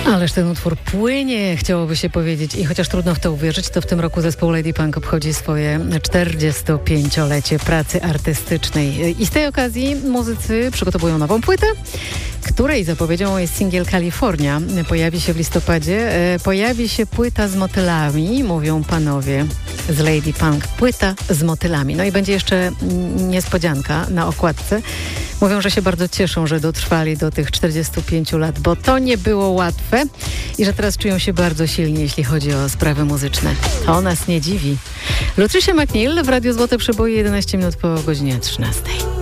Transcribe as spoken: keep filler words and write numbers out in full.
Ależ ten utwór płynie, chciałoby się powiedzieć. I chociaż trudno w to uwierzyć, to w tym roku zespół Lady Punk obchodzi swoje czterdziestopięciolecie pracy artystycznej. I z tej okazji muzycy przygotowują nową płytę, której zapowiedzią jest singiel California. Pojawi się w listopadzie. Pojawi się płyta z motylami, mówią panowie z Lady Punk. Płyta z motylami. No i będzie jeszcze niespodzianka na okładce. Mówią, że się bardzo cieszą, że dotrwali do tych czterdziestu pięciu lat, bo to nie było łatwe i że teraz czują się bardzo silni, jeśli chodzi o sprawy muzyczne. To nas nie dziwi. Lutricia McNeil w Radiu Złote Przeboje, jedenaście minut po godzinie trzynastej.